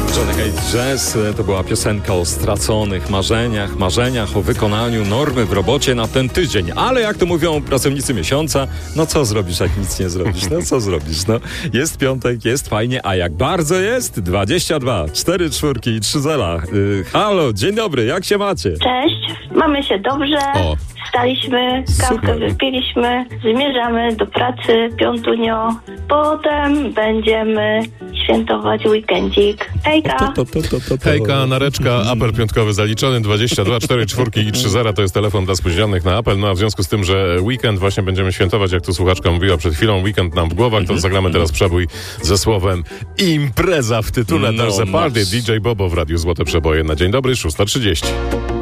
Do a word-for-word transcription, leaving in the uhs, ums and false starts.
Johnny Cage Jazz to była piosenka o straconych marzeniach, marzeniach o wykonaniu normy w robocie na ten tydzień. Ale jak to mówią pracownicy miesiąca, no co zrobisz, jak nic nie zrobisz? No co zrobisz? No, jest piątek, jest fajnie, a jak bardzo jest? dwadzieścia dwa, cztery czwórki i trzy zera. Yy, halo, dzień dobry, jak się macie? Cześć, mamy się dobrze. O. Wstaliśmy, kawkę Super. wypiliśmy, zmierzamy do pracy, piątunio. Potem będziemy świętować weekendzik. Hejka! To, to, to, to, to, to. Hejka, nareczka, apel piątkowy zaliczony, dwadzieścia dwa, cztery czwórki i trzy zera to jest telefon dla spóźnionych na apel. No a w związku z tym, że weekend właśnie będziemy świętować, jak tu słuchaczka mówiła przed chwilą, weekend nam w głowach, to zagramy teraz przebój ze słowem impreza w tytule. No There's a party. masz. D J Bobo w Radiu Złote Przeboje. Na dzień dobry, szósta trzydzieści.